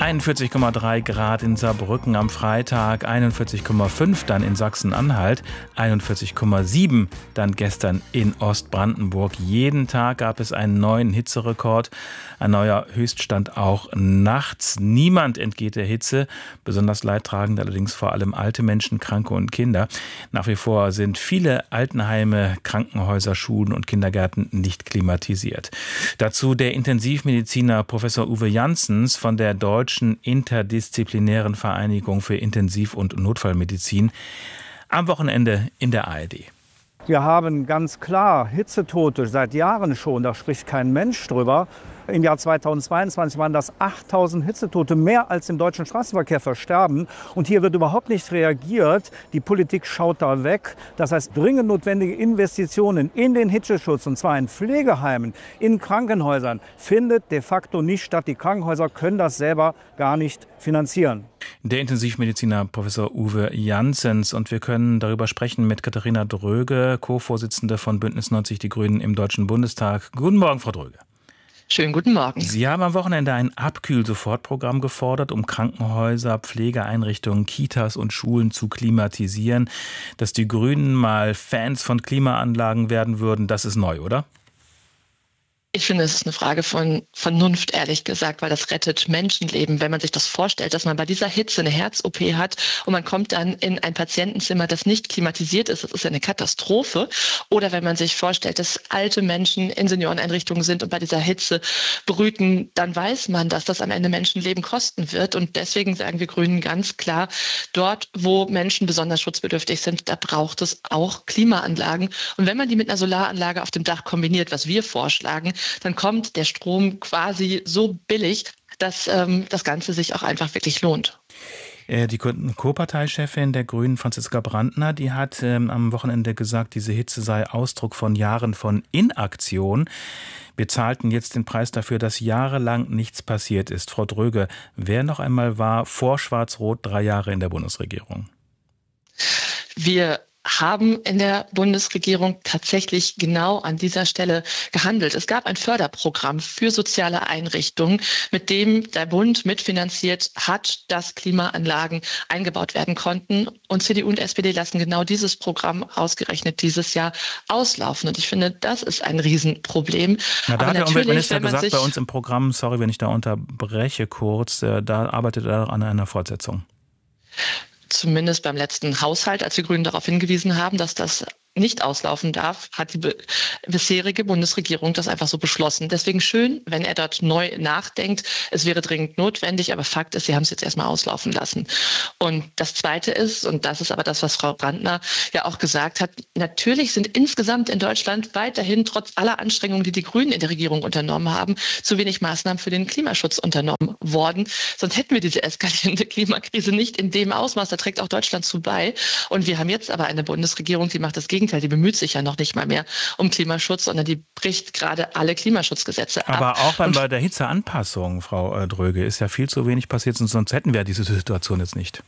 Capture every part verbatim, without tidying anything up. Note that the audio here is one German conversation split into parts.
einundvierzig Komma drei Grad in Saarbrücken am Freitag, einundvierzig Komma fünf dann in Sachsen-Anhalt, einundvierzig Komma sieben dann gestern in Ostbrandenburg. Jeden Tag gab es einen neuen Hitzerekord, ein neuer Höchststand auch nachts. Niemand entgeht der Hitze, besonders leidtragend allerdings vor allem alte Menschen, Kranke und Kinder. Nach wie vor sind viele Altenheime, Krankenhäuser, Schulen und Kindergärten nicht klimatisiert. Dazu der Intensivmediziner Professor Uwe Janssens von der Deutschen Interdisziplinären Vereinigung für Intensiv- und Notfallmedizin am Wochenende in der A R D. Wir haben ganz klar Hitzetote seit Jahren schon, da spricht kein Mensch drüber. Im Jahr zweitausendzweiundzwanzig waren das achttausend Hitzetote, mehr als im deutschen Straßenverkehr versterben. Und hier wird überhaupt nicht reagiert. Die Politik schaut da weg. Das heißt, dringend notwendige Investitionen in den Hitzeschutz, und zwar in Pflegeheimen, in Krankenhäusern, findet de facto nicht statt. Die Krankenhäuser können das selber gar nicht finanzieren. Der Intensivmediziner Professor Uwe Janssens. Und wir können darüber sprechen mit Katharina Dröge, Co-Vorsitzende von Bündnis neunzig Die Grünen im Deutschen Bundestag. Guten Morgen, Frau Dröge. Schönen guten Morgen. Sie haben am Wochenende ein Abkühl-Sofortprogramm gefordert, um Krankenhäuser, Pflegeeinrichtungen, Kitas und Schulen zu klimatisieren. Dass die Grünen mal Fans von Klimaanlagen werden würden, das ist neu, oder? Ich finde, es ist eine Frage von Vernunft, ehrlich gesagt, weil das rettet Menschenleben. Wenn man sich das vorstellt, dass man bei dieser Hitze eine Herz-O P hat und man kommt dann in ein Patientenzimmer, das nicht klimatisiert ist, das ist ja eine Katastrophe. Oder wenn man sich vorstellt, dass alte Menschen in Senioreneinrichtungen sind und bei dieser Hitze brüten, dann weiß man, dass das am Ende Menschenleben kosten wird. Und deswegen sagen wir Grünen ganz klar, dort, wo Menschen besonders schutzbedürftig sind, da braucht es auch Klimaanlagen. Und wenn man die mit einer Solaranlage auf dem Dach kombiniert, was wir vorschlagen, dann kommt der Strom quasi so billig, dass ähm, das Ganze sich auch einfach wirklich lohnt. Die Co-Parteichefin der Grünen, Franziska Brandner, die hat ähm, am Wochenende gesagt, diese Hitze sei Ausdruck von Jahren von Inaktion. Wir zahlten jetzt den Preis dafür, dass jahrelang nichts passiert ist. Frau Dröge, wer noch einmal war vor Schwarz-Rot drei Jahre in der Bundesregierung? Wir haben in der Bundesregierung tatsächlich genau an dieser Stelle gehandelt. Es gab ein Förderprogramm für soziale Einrichtungen, mit dem der Bund mitfinanziert hat, dass Klimaanlagen eingebaut werden konnten. Und C D U und S P D lassen genau dieses Programm ausgerechnet dieses Jahr auslaufen. Und ich finde, das ist ein Riesenproblem. Na, da Aber hat der Umweltminister wenn man gesagt, sich bei uns im Programm, sorry, wenn ich da unterbreche kurz, da arbeitet er an einer Fortsetzung. Zumindest beim letzten Haushalt, als die Grünen darauf hingewiesen haben, dass das nicht auslaufen darf, hat die be- bisherige Bundesregierung das einfach so beschlossen. Deswegen schön, wenn er dort neu nachdenkt. Es wäre dringend notwendig, aber Fakt ist, sie haben es jetzt erstmal auslaufen lassen. Und das Zweite ist, und das ist aber das, was Frau Brandner ja auch gesagt hat, natürlich sind insgesamt in Deutschland weiterhin trotz aller Anstrengungen, die die Grünen in der Regierung unternommen haben, zu wenig Maßnahmen für den Klimaschutz unternommen worden. Sonst hätten wir diese eskalierende Klimakrise nicht in dem Ausmaß. Da trägt auch Deutschland zu bei. Und wir haben jetzt aber eine Bundesregierung, die macht das Gegenteil. Die bemüht sich ja noch nicht mal mehr um Klimaschutz, sondern die bricht gerade alle Klimaschutzgesetze ab. Aber auch beim, bei der Hitzeanpassung, Frau Dröge, ist ja viel zu wenig passiert, sonst hätten wir diese Situation jetzt nicht.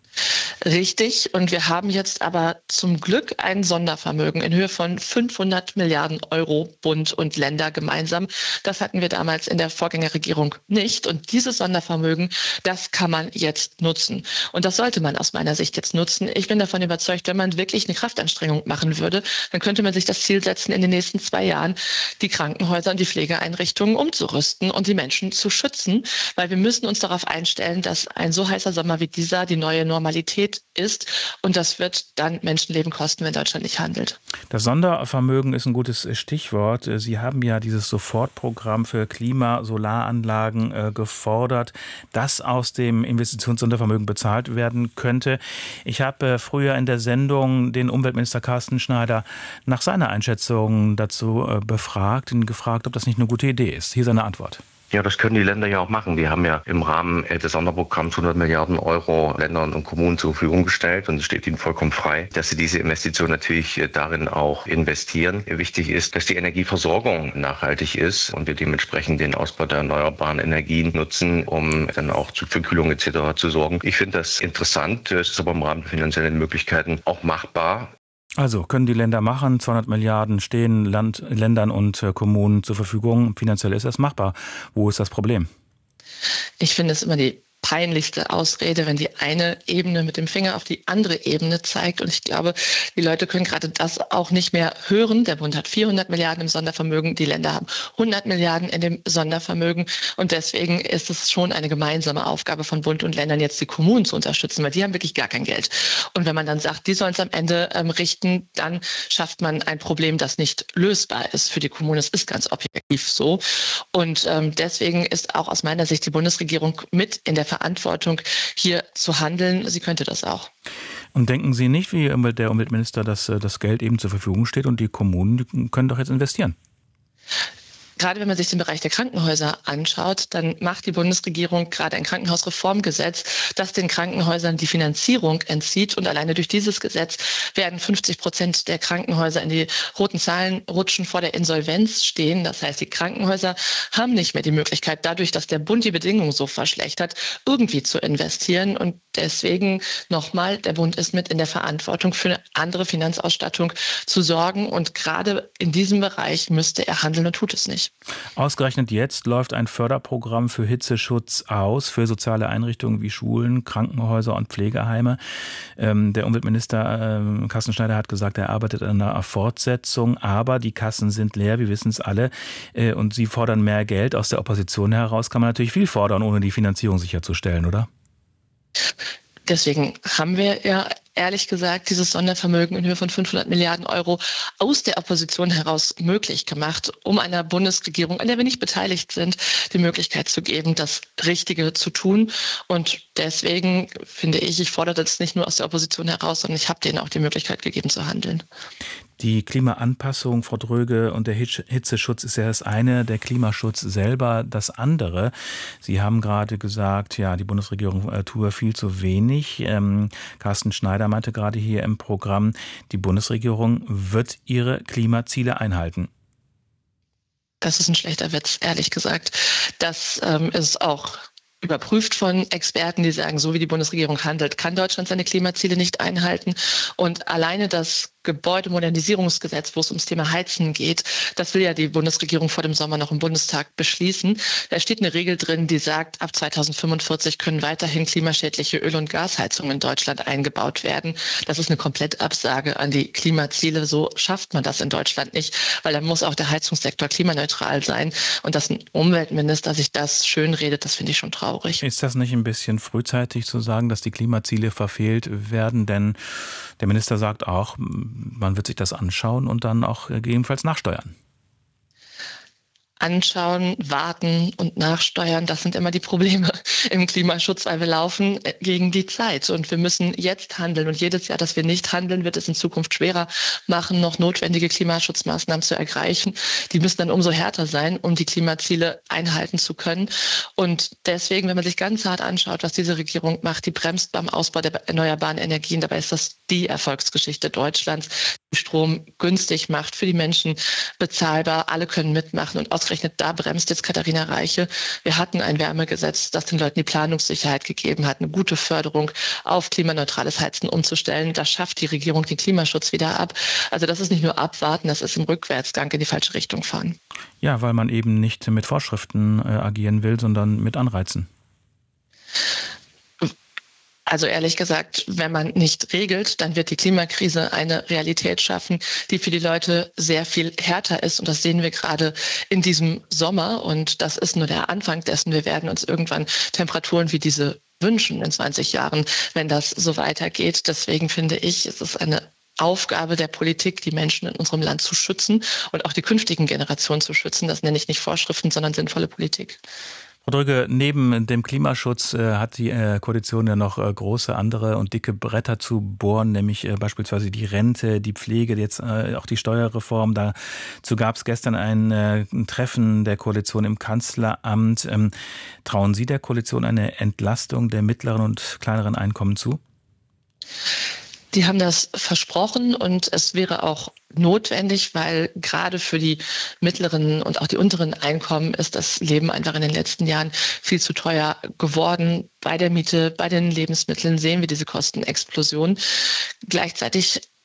Richtig. Und wir haben jetzt aber zum Glück ein Sondervermögen in Höhe von fünfhundert Milliarden Euro, Bund und Länder gemeinsam. Das hatten wir damals in der Vorgängerregierung nicht. Und dieses Sondervermögen, das kann man jetzt nutzen. Und das sollte man aus meiner Sicht jetzt nutzen. Ich bin davon überzeugt, wenn man wirklich eine Kraftanstrengung machen würde, dann könnte man sich das Ziel setzen, in den nächsten zwei Jahren die Krankenhäuser und die Pflegeeinrichtungen umzurüsten und die Menschen zu schützen. Weil wir müssen uns darauf einstellen, dass ein so heißer Sommer wie dieser die neue Normalität ist. Und das wird dann Menschenleben kosten, wenn Deutschland nicht handelt. Das Sondervermögen ist ein gutes Stichwort. Sie haben ja dieses Sofortprogramm für Klimasolaranlagen äh, gefordert, das aus dem Investitionssondervermögen bezahlt werden könnte. Ich habe äh, früher in der Sendung den Umweltminister Carsten Schneider nach seiner Einschätzung dazu äh, befragt und gefragt, ob das nicht eine gute Idee ist. Hier seine Antwort. Ja, das können die Länder ja auch machen. Wir haben ja im Rahmen des Sonderprogramms hundert Milliarden Euro Ländern und Kommunen zur Verfügung gestellt und es steht ihnen vollkommen frei, dass sie diese Investition natürlich darin auch investieren. Wichtig ist, dass die Energieversorgung nachhaltig ist und wir dementsprechend den Ausbau der erneuerbaren Energien nutzen, um dann auch für Kühlung et cetera zu sorgen. Ich finde das interessant, es ist aber im Rahmen der finanziellen Möglichkeiten auch machbar. Also können die Länder machen, zweihundert Milliarden stehen Land, Ländern und äh, Kommunen zur Verfügung. Finanziell ist das machbar. Wo ist das Problem? Ich finde es immer die peinlichste Ausrede, wenn die eine Ebene mit dem Finger auf die andere Ebene zeigt. Und ich glaube, die Leute können gerade das auch nicht mehr hören. Der Bund hat vierhundert Milliarden im Sondervermögen, die Länder haben hundert Milliarden in dem Sondervermögen. Und deswegen ist es schon eine gemeinsame Aufgabe von Bund und Ländern, jetzt die Kommunen zu unterstützen, weil die haben wirklich gar kein Geld. Und wenn man dann sagt, die sollen es am Ende ähm, richten, dann schafft man ein Problem, das nicht lösbar ist für die Kommunen. Es ist ganz objektiv so. Und ähm, deswegen ist auch aus meiner Sicht die Bundesregierung mit in der Verantwortung, hier zu handeln. Sie könnte das auch. Und denken Sie nicht, wie der Umweltminister, dass das Geld eben zur Verfügung steht und die Kommunen die können doch jetzt investieren? Gerade wenn man sich den Bereich der Krankenhäuser anschaut, dann macht die Bundesregierung gerade ein Krankenhausreformgesetz, das den Krankenhäusern die Finanzierung entzieht. Und alleine durch dieses Gesetz werden fünfzig Prozent der Krankenhäuser in die roten Zahlen rutschen, vor der Insolvenz stehen. Das heißt, die Krankenhäuser haben nicht mehr die Möglichkeit, dadurch, dass der Bund die Bedingungen so verschlechtert, irgendwie zu investieren. Und deswegen nochmal, der Bund ist mit in der Verantwortung, für eine andere Finanzausstattung zu sorgen. Und gerade in diesem Bereich müsste er handeln und tut es nicht. Ausgerechnet jetzt läuft ein Förderprogramm für Hitzeschutz aus, für soziale Einrichtungen wie Schulen, Krankenhäuser und Pflegeheime. Ähm, der Umweltminister ähm, Carsten Schneider hat gesagt, er arbeitet an einer Fortsetzung, aber die Kassen sind leer, wir wissen es alle. Äh, und Sie fordern mehr Geld. Aus der Opposition heraus kann man natürlich viel fordern, ohne die Finanzierung sicherzustellen, oder? Deswegen haben wir ja ehrlich gesagt dieses Sondervermögen in Höhe von fünfhundert Milliarden Euro aus der Opposition heraus möglich gemacht, um einer Bundesregierung, an der wir nicht beteiligt sind, die Möglichkeit zu geben, das Richtige zu tun. Und deswegen finde ich, ich fordere das nicht nur aus der Opposition heraus, sondern ich habe denen auch die Möglichkeit gegeben zu handeln. Die Klimaanpassung, Frau Dröge, und der Hitzeschutz ist ja das eine, der Klimaschutz selber das andere. Sie haben gerade gesagt, ja, die Bundesregierung äh, tue viel zu wenig. Ähm, Carsten Schneider meinte gerade hier im Programm, die Bundesregierung wird ihre Klimaziele einhalten. Das ist ein schlechter Witz, ehrlich gesagt. Das ähm, ist auch überprüft von Experten, die sagen, so wie die Bundesregierung handelt, kann Deutschland seine Klimaziele nicht einhalten. Und alleine das Gebäudemodernisierungsgesetz, wo es ums Thema Heizen geht, das will ja die Bundesregierung vor dem Sommer noch im Bundestag beschließen. Da steht eine Regel drin, die sagt, ab zweitausendfünfundvierzig können weiterhin klimaschädliche Öl- und Gasheizungen in Deutschland eingebaut werden. Das ist eine Komplettabsage an die Klimaziele. So schafft man das in Deutschland nicht, weil dann muss auch der Heizungssektor klimaneutral sein. Und dass ein Umweltminister sich das schönredet, das finde ich schon traurig. Ist das nicht ein bisschen frühzeitig zu sagen, dass die Klimaziele verfehlt werden? Denn der Minister sagt auch, man wird sich das anschauen und dann auch gegebenenfalls nachsteuern. Anschauen, warten und nachsteuern, das sind immer die Probleme im Klimaschutz, weil wir laufen gegen die Zeit und wir müssen jetzt handeln. Und jedes Jahr, dass wir nicht handeln, wird es in Zukunft schwerer machen, noch notwendige Klimaschutzmaßnahmen zu ergreifen. Die müssen dann umso härter sein, um die Klimaziele einhalten zu können. Und deswegen, wenn man sich ganz hart anschaut, was diese Regierung macht, die bremst beim Ausbau der erneuerbaren Energien. Dabei ist das die Erfolgsgeschichte Deutschlands, die Strom günstig macht, für die Menschen bezahlbar. Alle können mitmachen und ausgerechnet da bremst jetzt Katharina Reiche. Wir hatten ein Wärmegesetz, das den Leuten die Planungssicherheit gegeben hat, eine gute Förderung auf klimaneutrales Heizen umzustellen. Da schafft die Regierung den Klimaschutz wieder ab. Also das ist nicht nur abwarten, das ist im Rückwärtsgang in die falsche Richtung fahren. Ja, weil man eben nicht mit Vorschriften äh, agieren will, sondern mit Anreizen. Also ehrlich gesagt, wenn man nicht regelt, dann wird die Klimakrise eine Realität schaffen, die für die Leute sehr viel härter ist. Und das sehen wir gerade in diesem Sommer. Und das ist nur der Anfang dessen. Wir werden uns irgendwann Temperaturen wie diese wünschen in zwanzig Jahren, wenn das so weitergeht. Deswegen finde ich, es ist eine Aufgabe der Politik, die Menschen in unserem Land zu schützen und auch die künftigen Generationen zu schützen. Das nenne ich nicht Vorschriften, sondern sinnvolle Politik. Frau Dröge, neben dem Klimaschutz äh, hat die äh, Koalition ja noch äh, große andere und dicke Bretter zu bohren, nämlich äh, beispielsweise die Rente, die Pflege, jetzt äh, auch die Steuerreform. Dazu gab es gestern ein, äh, ein Treffen der Koalition im Kanzleramt. Ähm, trauen Sie der Koalition eine Entlastung der mittleren und kleineren Einkommen zu? Die haben das versprochen und es wäre auch notwendig, weil gerade für die mittleren und auch die unteren Einkommen ist das Leben einfach in den letzten Jahren viel zu teuer geworden. Bei der Miete, bei den Lebensmitteln sehen wir diese Kostenexplosion. Gleichzeitig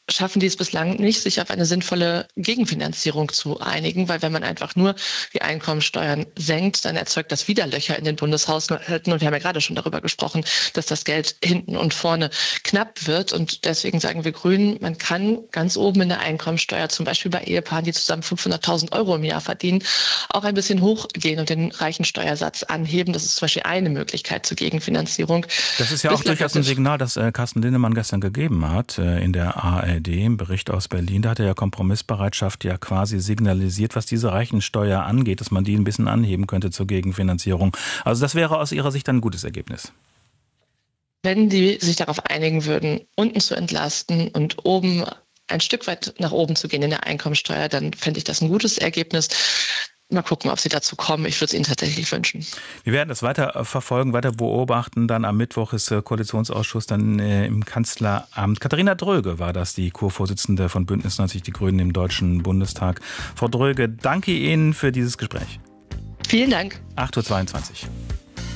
schaffen die es bislang nicht, sich auf eine sinnvolle Gegenfinanzierung zu einigen, weil wenn man einfach nur die Einkommensteuern senkt, dann erzeugt das wieder Löcher in den Bundeshaushalten. Und wir haben ja gerade schon darüber gesprochen, dass das Geld hinten und vorne knapp wird. Und deswegen sagen wir Grünen, man kann ganz oben in der Einkommensteuer, zum Beispiel bei Ehepaaren, die zusammen fünfhunderttausend Euro im Jahr verdienen, auch ein bisschen hochgehen und den reichen Steuersatz anheben. Das ist zum Beispiel eine Möglichkeit zur Gegenfinanzierung. Das ist ja auch durchaus ein Signal, das äh, Carsten Linnemann gestern gegeben hat äh, in der A R D, im Bericht aus Berlin. Da hat er ja Kompromissbereitschaft ja quasi signalisiert, was diese Reichensteuer angeht, dass man die ein bisschen anheben könnte zur Gegenfinanzierung. Also das wäre aus Ihrer Sicht ein gutes Ergebnis. Wenn die sich darauf einigen würden, unten zu entlasten und oben ein Stück weit nach oben zu gehen in der Einkommensteuer, dann fände ich das ein gutes Ergebnis. Mal gucken, ob sie dazu kommen. Ich würde es ihnen tatsächlich wünschen. Wir werden das weiter verfolgen, weiter beobachten. Dann am Mittwoch ist der Koalitionsausschuss dann äh, im Kanzleramt. Katharina Dröge war das, die Co-Vorsitzende von Bündnis neunzig Die Grünen im Deutschen Bundestag. Frau Dröge, danke Ihnen für dieses Gespräch. Vielen Dank. acht Uhr zweiundzwanzig.